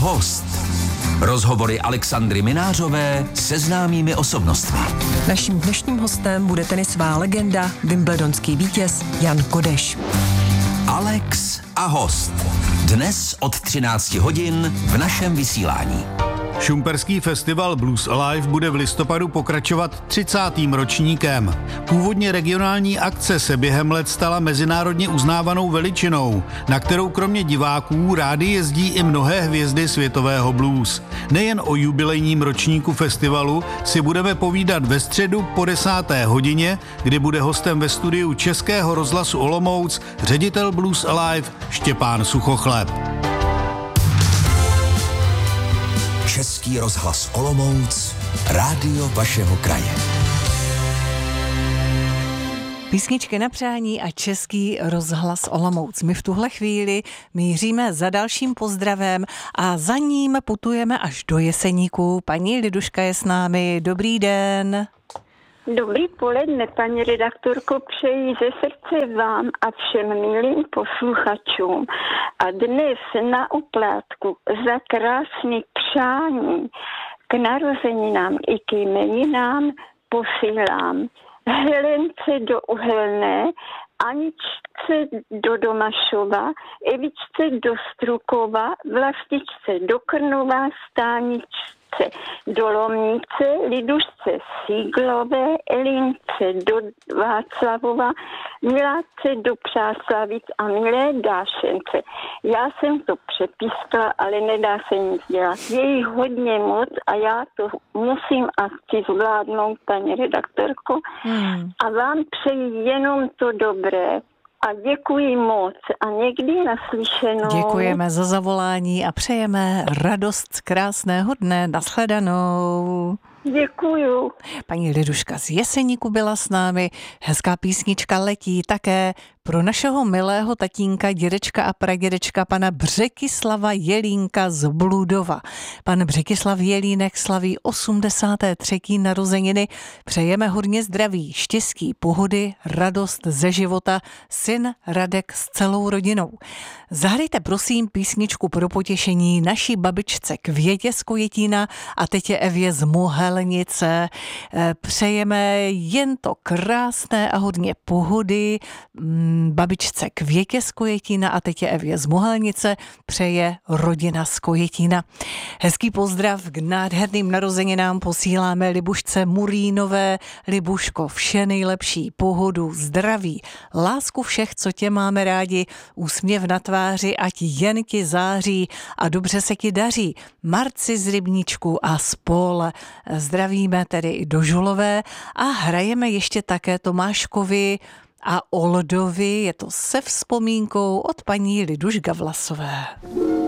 host. Rozhovory Alexandry Minářové se známými osobnostmi. Naším dnešním hostem bude tenisová legenda, wimbledonský vítěz Jan Kodeš. Alex a host. Dnes od 13 hodin v našem vysílání. Šumperský festival Blues Alive bude v listopadu pokračovat 30. ročníkem. Původně regionální akce se během let stala mezinárodně uznávanou veličinou, na kterou kromě diváků rády jezdí i mnohé hvězdy světového blues. Nejen o jubilejním ročníku festivalu si budeme povídat ve středu po 10. hodině, kdy bude hostem ve studiu Českého rozhlasu Olomouc ředitel Blues Alive Štěpán Suchochleb. Český rozhlas Olomouc, rádio vašeho kraje. Písničky na přání a Český rozhlas Olomouc. My v tuhle chvíli míříme za dalším pozdravem a za ním putujeme až do Jeseníků. Paní Liduška je s námi. Dobrý den. Dobrý poledne, paní redaktorko, přeji ze srdce vám a všem milým posluchačům. A dnes na oplátku za krásný přání k narozeninám i k jmeninám posílám Helence do Uhelné, Aničce do Domašova, Evičce do Strukova, Vlastičce do Krnova, Stáničce do Lomnice, Lidušce Síglové, Elince do Václavova, Miláce do Přáslavic a Milé Dášence. Já jsem to přepískla, ale nedá se nic dělat. Je jich hodně moc a já to musím a chci zvládnout, paní redaktorko. A vám přeji jenom to dobré. A děkuji moc a někdy naslyšenou. Děkujeme za zavolání a přejeme radost z krásného dne. Nashledanou. Děkuju. Paní Liduška z Jeseníku byla s námi. Hezká písnička letí také pro našeho milého tatínka, dědečka a pradědečka pana Břekislava Jelínka z Bludova. Pan Břekislav Jelínek slaví 83. narozeniny. Přejeme hodně zdraví, štěstí, pohody, radost ze života. Syn Radek s celou rodinou. Zahrajte prosím písničku pro potěšení naší babičce Květě z Kojetína a tetě Evě z Mohelnice. Přejeme jen to krásné a hodně pohody. Babičce Květě z Kojetína a tetě Evě z Mohelnice přeje rodina z Kojetína. Hezký pozdrav k nádherným narozeninám posíláme Libušce Murínové. Libuško, vše nejlepší, pohodu, zdraví, lásku všech, co tě máme rádi, úsměv na tváři, ať jen ti září a dobře se ti daří. Marci z Rybníčku a spol. Zdravíme tedy i do Žulové a hrajeme ještě také Tomáškovi a Oldovi, je to se vzpomínkou od paní Liduška Vlasové.